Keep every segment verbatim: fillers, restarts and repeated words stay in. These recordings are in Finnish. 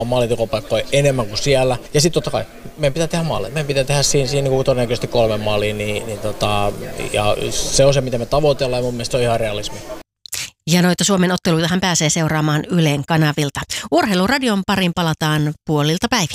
Maalitekopaikkoja enemmän kuin siellä. Ja sitten totta kai meidän pitää tehdä maaleja. Meidän pitää tehdä siinä, siinä niin todennäköisesti kolme maalia. Niin, niin tota, ja se on se, mitä me tavoitellaan ja mun mielestä on ihan realismi. Ja noita Suomen otteluita hän pääsee seuraamaan Ylen kanavilta. Urheiluradion parin palataan puolilta päivin.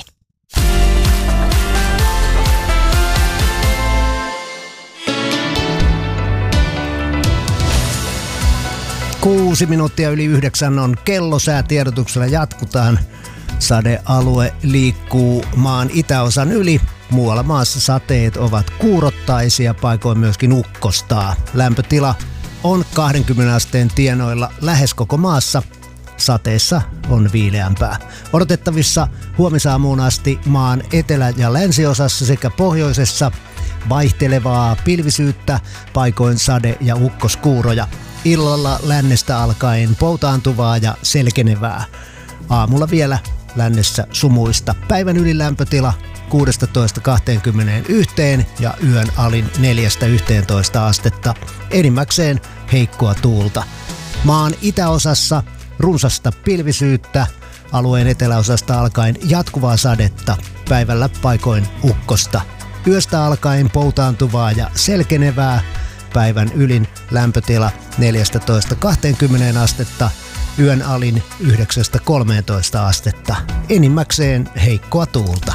Kuusi minuuttia yli yhdeksän on kello. Säätiedotuksella jatkutaan. Sadealue liikkuu maan itäosan yli. Muualla maassa sateet ovat kuurottaisia, paikoin myöskin ukkostaa. Lämpötila on kaksikymmentä asteen tienoilla lähes koko maassa. Sateessa on viileämpää. Odotettavissa huomisaamuun asti maan etelä- ja länsiosassa sekä pohjoisessa vaihtelevaa pilvisyyttä, paikoin sade- ja ukkoskuuroja. Illalla lännestä alkaen poutaantuvaa ja selkenevää. Aamulla vielä lännessä sumuista. Päivän ylilämpötila kuusitoista kaksikymmentäyksi ja yön alin neljästä yhteentoista astetta. Enimmäkseen heikkoa tuulta. Maan itäosassa runsasta pilvisyyttä, alueen eteläosasta alkaen jatkuvaa sadetta, päivällä paikoin ukkosta. Yöstä alkaen poutaantuvaa ja selkenevää, päivän ylin lämpötila neljätoista kaksikymmentä astetta, yön alin yhdeksästä kolmeentoista astetta. Enimmäkseen heikkoa tuulta.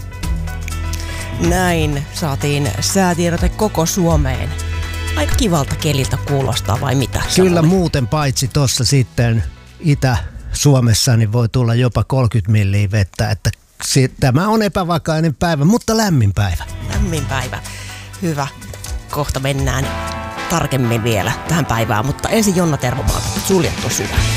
Näin saatiin säätiedote koko Suomeen. Aika kivalta keliltä kuulostaa vai mitä? Kyllä Samalla? Muuten paitsi tuossa sitten Itä-Suomessa niin voi tulla jopa kolmekymmentä milliä vettä, että tämä on epävakainen päivä, mutta lämmin päivä. Lämmin päivä. Hyvä. Kohta mennään tarkemmin vielä tähän päivään, mutta ensin Jonna Tervomaalta suljettu sydän.